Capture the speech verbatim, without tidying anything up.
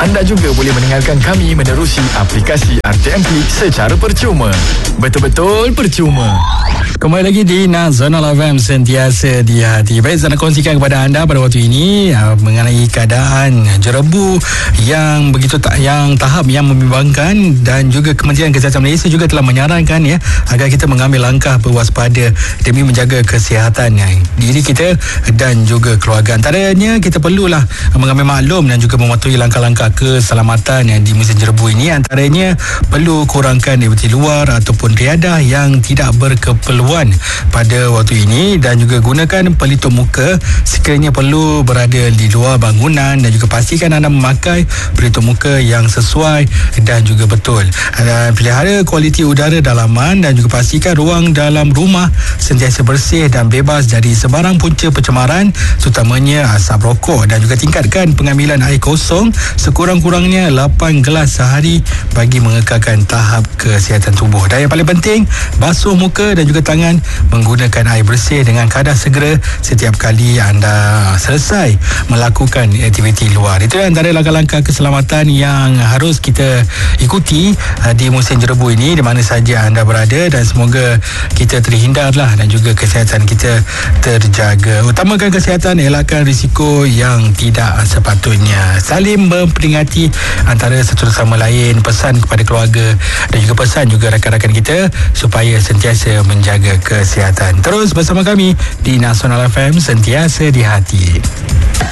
Anda juga boleh mendengarkan kami menerusi aplikasi R T M P secara percuma. Betul-betul percuma. Kembali lagi di Nasional F M, sentiasa di hati. Baik, saya nak kongsikan kepada anda pada waktu ini uh, mengenai keadaan jerebu yang begitu tak, yang tahap yang membimbangkan, dan juga Kementerian Kesihatan Malaysia juga telah menyarankan ya agar kita mengambil langkah berwaspada demi menjaga kesihatan ya, diri kita dan juga keluarga. Antaranya kita perlulah mengambil maklum dan juga mematuhi langkah-langkah keselamatan yang di musim jerebu ini. Antaranya perlu kurangkan aktiviti luar ataupun riadah yang tidak berkeperluan pada waktu ini, dan juga gunakan pelitup muka sekiranya perlu berada di luar bangunan, dan juga pastikan anda memakai pelitup muka yang sesuai dan juga betul. Dan pelihara kualiti udara dalaman, dan juga pastikan ruang dalam rumah sentiasa bersih dan bebas dari sebarang punca pencemaran, terutamanya asap rokok, dan juga tingkatkan pengambilan air kosong sekurang-kurangnya lapan gelas sehari bagi mengekalkan tahap kesihatan tubuh. Dan yang paling penting, basuh muka dan juga tangan menggunakan air bersih dengan kadar segera setiap kali anda selesai melakukan aktiviti luar. Itu antara langkah-langkah keselamatan yang harus kita ikuti di musim jerebu ini di mana saja anda berada, dan semoga kita terhindarlah dan juga kesihatan kita terjaga. Utamakan kesihatan, elakkan risiko yang tidak sepatutnya. Saling memperingati antara satu sama lain, pesan kepada keluarga dan juga pesan juga rakan-rakan kita supaya sentiasa menjaga kesihatan. Terus bersama kami di Nasional F M, sentiasa di hati.